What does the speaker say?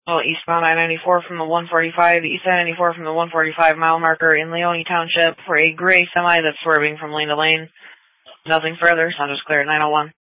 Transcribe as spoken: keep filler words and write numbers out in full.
Well, eastbound I ninety-four from the one forty-five, east I ninety-four from the one forty-five mile marker in Leone Township for a gray semi that's swerving from lane to lane. Nothing further, sound is clear at nine oh one.